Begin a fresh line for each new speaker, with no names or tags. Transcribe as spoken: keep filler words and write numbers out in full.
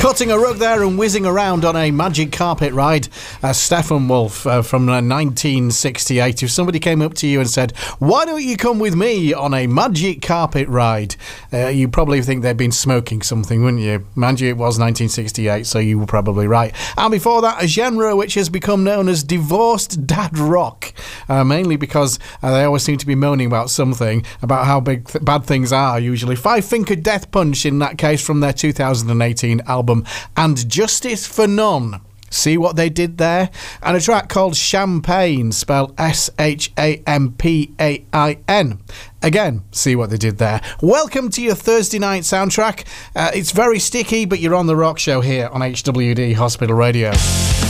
Cutting a rug there and whizzing around on a magic carpet ride. Uh, Steppenwolf uh, from uh, nineteen sixty-eight. If somebody came up to you and said, why don't you come with me on a magic carpet ride? Uh, you probably think they'd been smoking something, wouldn't you? Mind you, it was nineteen sixty-eight, so you were probably right. And before that, a genre which has become known as divorced dad rock. Uh, mainly because uh, they always seem to be moaning about something, about how big th- bad things are, usually. Five Finger Death Punch, in that case, from their two thousand eighteen album And Justice for None. See what they did there? And a track called Champagne, spelled S H A M P A I N. Again, see what they did there. Welcome to your Thursday night soundtrack. Uh, it's very sticky, but you're on The Rock Show here on H W D Hospital Radio.